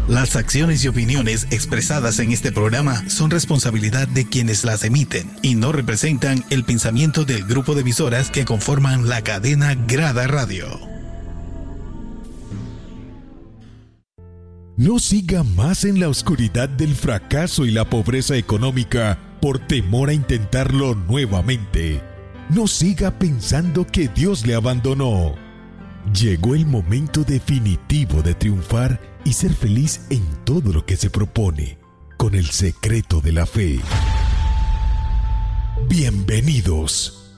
Las acciones y opiniones expresadas en este programa son responsabilidad de quienes las emiten y no representan el pensamiento del grupo de emisoras que conforman la cadena Grada Radio. No siga más en la oscuridad del fracaso y la pobreza económica por temor a intentarlo nuevamente. No siga pensando que Dios le abandonó. Llegó el momento definitivo de triunfar y ser feliz en todo lo que se propone, con el secreto de la fe. Bienvenidos.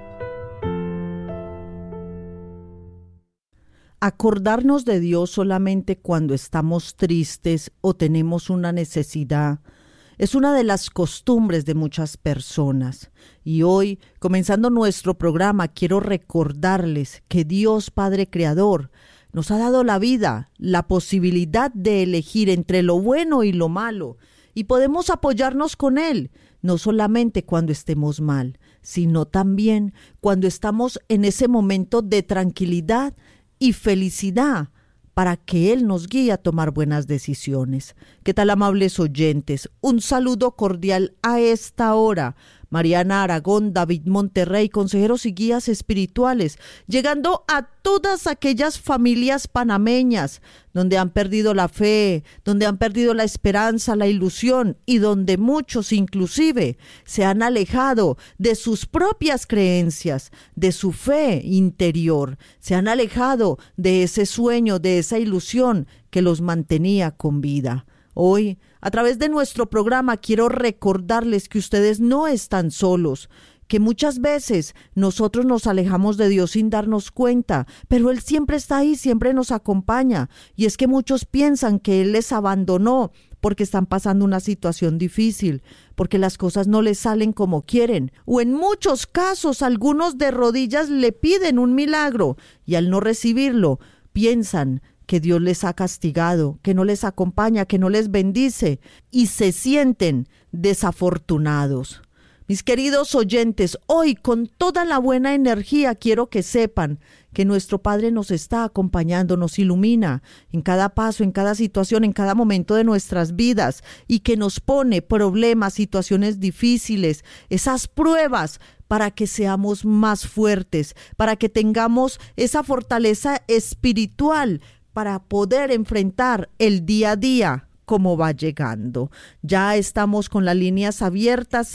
Acordarnos de Dios solamente cuando estamos tristes o tenemos una necesidad es una de las costumbres de muchas personas. Y hoy, comenzando nuestro programa, quiero recordarles que Dios Padre Creador nos ha dado la vida, la posibilidad de elegir entre lo bueno y lo malo, y podemos apoyarnos con Él, no solamente cuando estemos mal, sino también cuando estamos en ese momento de tranquilidad y felicidad, para que Él nos guíe a tomar buenas decisiones. ¿Qué tal, amables oyentes? Un saludo cordial a esta hora. Mariana Aragón, David Monterrey, consejeros y guías espirituales, llegando a todas aquellas familias panameñas donde han perdido la fe, donde han perdido la esperanza, la ilusión y donde muchos inclusive se han alejado de sus propias creencias, de su fe interior, se han alejado de ese sueño, de esa ilusión que los mantenía con vida. Hoy, a través de nuestro programa, quiero recordarles que ustedes no están solos, que muchas veces nosotros nos alejamos de Dios sin darnos cuenta, pero Él siempre está ahí, siempre nos acompaña. Y es que muchos piensan que Él les abandonó porque están pasando una situación difícil, porque las cosas no les salen como quieren, o en muchos casos algunos de rodillas le piden un milagro y al no recibirlo piensan que Dios les ha castigado, que no les acompaña, que no les bendice y se sienten desafortunados. Mis queridos oyentes, hoy con toda la buena energía quiero que sepan que nuestro Padre nos está acompañando, nos ilumina en cada paso, en cada situación, en cada momento de nuestras vidas y que nos pone problemas, situaciones difíciles, esas pruebas para que seamos más fuertes, para que tengamos esa fortaleza espiritual para poder enfrentar el día a día como va llegando. Ya estamos con las líneas abiertas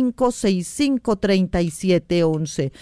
6565-3711,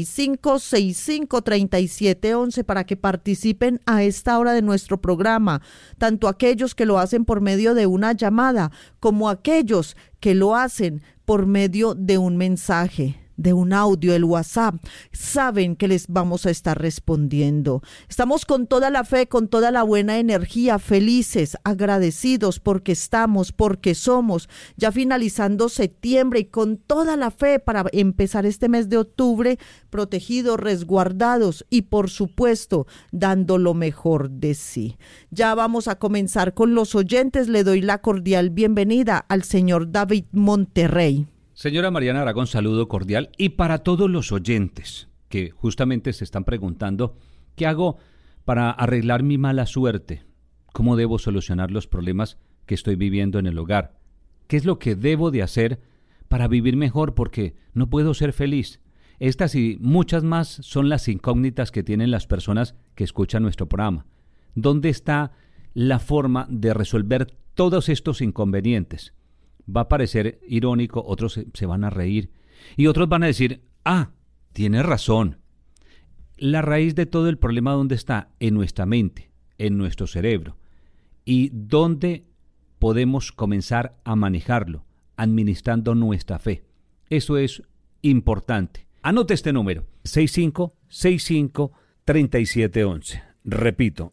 6565-3711 para que participen a esta hora de nuestro programa, tanto aquellos que lo hacen por medio de una llamada como aquellos que lo hacen por medio de un mensaje, de un audio, el WhatsApp, saben que les vamos a estar respondiendo. Estamos con toda la fe, con toda la buena energía, felices, agradecidos porque estamos, porque somos, ya finalizando septiembre y con toda la fe para empezar este mes de octubre, protegidos, resguardados y por supuesto, dando lo mejor de sí. Ya vamos a comenzar con los oyentes. Le doy la cordial bienvenida al señor David Monterrey. Señora Mariana Aragón, saludo cordial. Y para todos los oyentes que justamente se están preguntando, ¿qué hago para arreglar mi mala suerte? ¿Cómo debo solucionar los problemas que estoy viviendo en el hogar? ¿Qué es lo que debo de hacer para vivir mejor? Porque no puedo ser feliz. Estas y muchas más son las incógnitas que tienen las personas que escuchan nuestro programa. ¿Dónde está la forma de resolver todos estos inconvenientes? Va a parecer irónico, otros se van a reír y otros van a decir, tienes razón. La raíz de todo el problema, ¿dónde está? En nuestra mente, en nuestro cerebro. ¿Y dónde podemos comenzar a manejarlo? Administrando nuestra fe. Eso es importante. Anote este número, 6565-3711. Repito,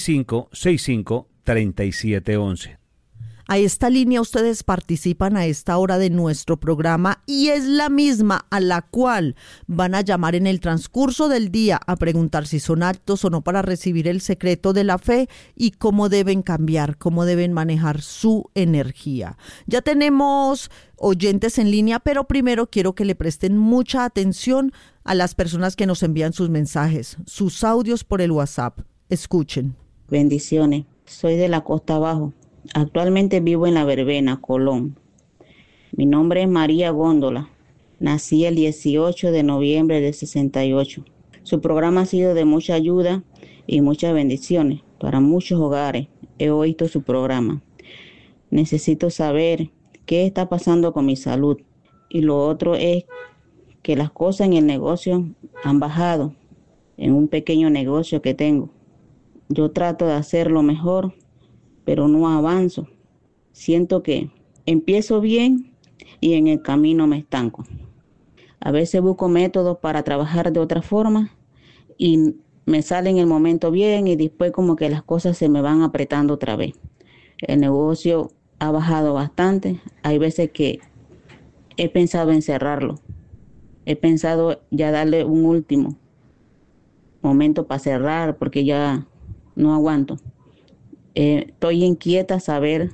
6565-3711. A esta línea ustedes participan a esta hora de nuestro programa y es la misma a la cual van a llamar en el transcurso del día a preguntar si son aptos o no para recibir el secreto de la fe y cómo deben cambiar, cómo deben manejar su energía. Ya tenemos oyentes en línea, pero primero quiero que le presten mucha atención a las personas que nos envían sus mensajes, sus audios por el WhatsApp. Escuchen. Bendiciones. Soy de la Costa Bajo. Actualmente vivo en La Verbena, Colón. Mi nombre es María Góndola. Nací el 18 de noviembre del 68. Su programa ha sido de mucha ayuda y muchas bendiciones para muchos hogares. He oído su programa. Necesito saber qué está pasando con mi salud. Y lo otro es que las cosas en el negocio han bajado, en un pequeño negocio que tengo. Yo trato de hacerlo mejor, pero no avanzo. Siento que empiezo bien y en el camino me estanco. A veces busco métodos para trabajar de otra forma y me sale en el momento bien y después como que las cosas se me van apretando otra vez. El negocio ha bajado bastante. Hay veces que he pensado en cerrarlo. He pensado ya darle un último momento para cerrar porque ya no aguanto. Estoy inquieta a saber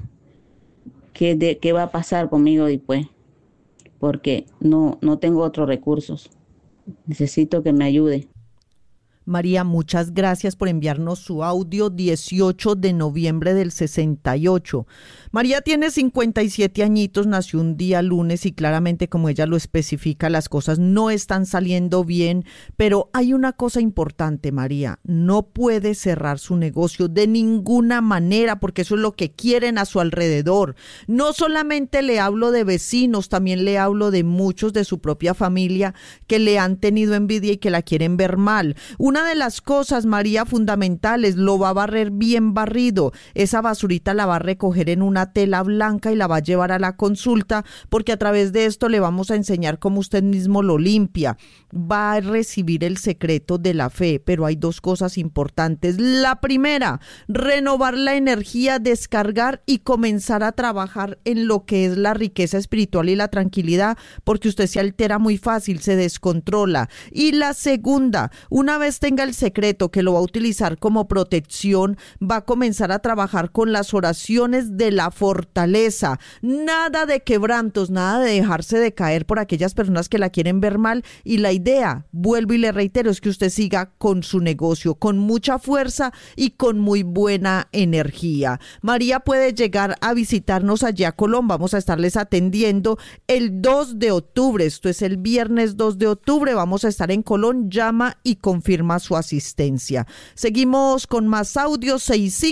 qué va a pasar conmigo después, porque no tengo otros recursos. Necesito que me ayude. María, muchas gracias por enviarnos su audio 18 de noviembre del 68. María tiene 57 añitos, nació un día lunes y claramente, como ella lo especifica, las cosas no están saliendo bien, pero hay una cosa importante, María, no puede cerrar su negocio de ninguna manera porque eso es lo que quieren a su alrededor. No solamente le hablo de vecinos, también le hablo de muchos de su propia familia que le han tenido envidia y que la quieren ver mal. Una de las cosas, María, fundamentales, lo va a barrer bien barrido. Esa basurita la va a recoger en una tela blanca y la va a llevar a la consulta, porque a través de esto le vamos a enseñar cómo usted mismo lo limpia. Va a recibir el secreto de la fe, pero hay dos cosas importantes. La primera, renovar la energía, descargar y comenzar a trabajar en lo que es la riqueza espiritual y la tranquilidad, porque usted se altera muy fácil, se descontrola. Y la segunda, una vez tenga el secreto que lo va a utilizar como protección, va a comenzar a trabajar con las oraciones de la fortaleza. Nada de quebrantos, nada de dejarse de caer por aquellas personas que la quieren ver mal. Y la idea, vuelvo y le reitero, es que usted siga con su negocio, con mucha fuerza y con muy buena energía. María puede llegar a visitarnos allá a Colón. Vamos a estarles atendiendo el 2 de octubre. Esto es el viernes 2 de octubre. Vamos a estar en Colón. Llama y confirma su asistencia. Seguimos con más audios.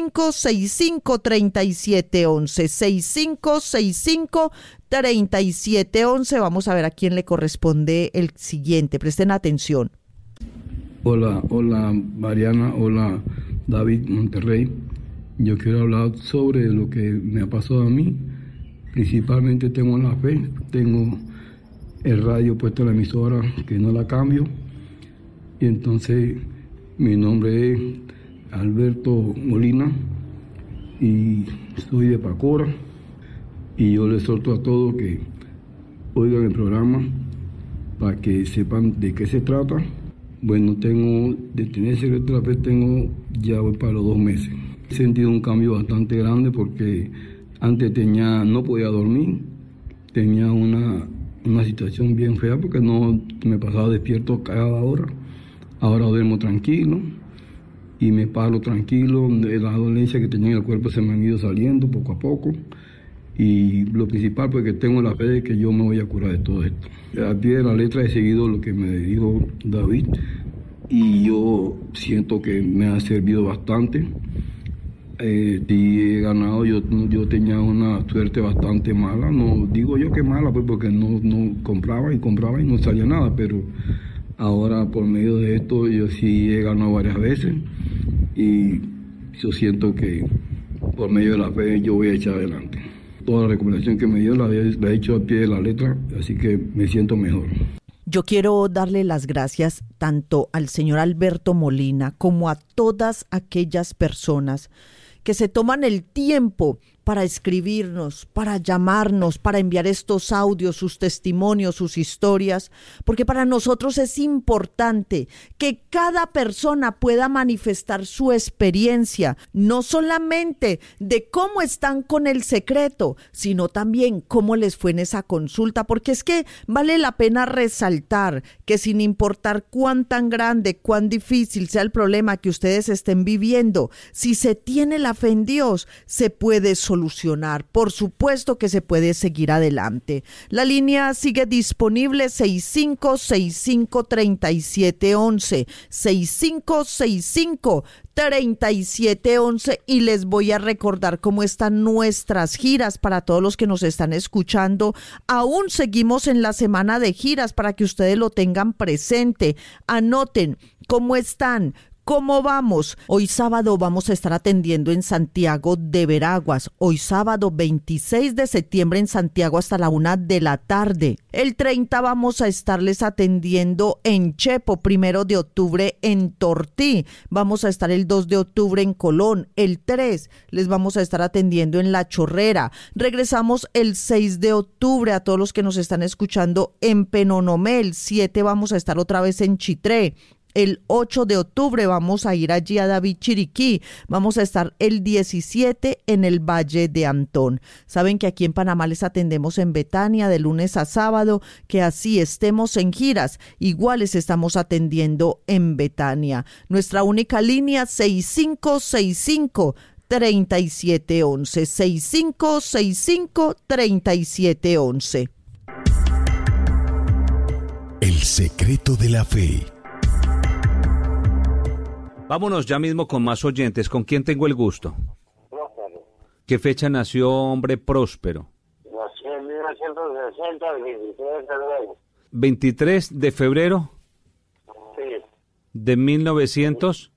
6565-3711. 6565-3711. Vamos a ver a quién le corresponde el siguiente. Presten atención. Hola Mariana, hola David Monterrey. Yo quiero hablar sobre lo que me ha pasado a mí. Principalmente tengo la fe, tengo el radio puesto en la emisora que no la cambio. Y entonces mi nombre es Alberto Molina y soy de Pacora. Y yo les exhorto a todos que oigan el programa para que sepan de qué se trata. Bueno, de tener secreto de la fe tengo ya voy para los 2 meses. He sentido un cambio bastante grande porque antes no podía dormir, tenía una situación bien fea porque no me pasaba despierto cada hora. Ahora duermo tranquilo y me paro tranquilo. Las dolencias que tenía en el cuerpo se me han ido saliendo poco a poco. Y lo principal, porque tengo la fe de que yo me voy a curar de todo esto. A pie de la letra he seguido lo que me dijo David y yo siento que me ha servido bastante. Y he ganado, yo tenía una suerte bastante mala, no digo yo que mala, pues porque no compraba y no salía nada, pero ahora por medio de esto yo sí he ganado varias veces y yo siento que por medio de la fe yo voy a echar adelante. Toda la recomendación que me dio la he hecho a pie de la letra, así que me siento mejor. Yo quiero darle las gracias tanto al señor Alberto Molina como a todas aquellas personas que se toman el tiempo para escribirnos, para llamarnos, para enviar estos audios, sus testimonios, sus historias, porque para nosotros es importante que cada persona pueda manifestar su experiencia, no solamente de cómo están con el secreto, sino también cómo les fue en esa consulta, porque es que vale la pena resaltar que sin importar cuán tan grande, cuán difícil sea el problema que ustedes estén viviendo, si se tiene la fe en Dios, se puede solucionar. Por supuesto que se puede seguir adelante. La línea sigue disponible 6565-3711, 6565-3711, y les voy a recordar cómo están nuestras giras para todos los que nos están escuchando. Aún seguimos en la semana de giras para que ustedes lo tengan presente. Anoten cómo están. ¿Cómo vamos? Hoy sábado vamos a estar atendiendo en Santiago de Veraguas. Hoy sábado 26 de septiembre en Santiago hasta la 1 de la tarde. El 30 vamos a estarles atendiendo en Chepo. 1 de octubre en Tortí. Vamos a estar el 2 de octubre en Colón. El 3 les vamos a estar atendiendo en La Chorrera. Regresamos el 6 de octubre a todos los que nos están escuchando en Penonomé. El 7 vamos a estar otra vez en Chitré. El 8 de octubre vamos a ir allí a David Chiriquí. Vamos a estar el 17 en el Valle de Antón. Saben que aquí en Panamá les atendemos en Betania de lunes a sábado, que así estemos en giras, igual les estamos atendiendo en Betania. Nuestra única línea 6565-3711, 6565-3711. El secreto de la fe. Vámonos ya mismo con más oyentes. ¿Con quién tengo el gusto? Próspero. ¿Qué fecha nació, hombre próspero? Nací en 1960, el 23 de febrero. 23 de febrero Sí, de 1960.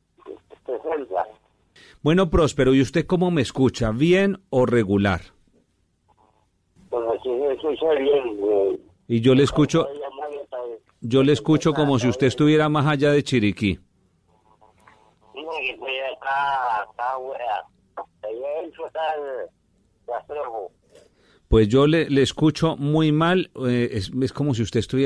Bueno, Próspero, ¿y usted cómo me escucha? ¿Bien o regular? pues aquí me escucha bien. Y yo le escucho como si usted estuviera más allá de Chiriquí. Digo que estoy acá, Pues yo le escucho muy mal, es como si usted estuviera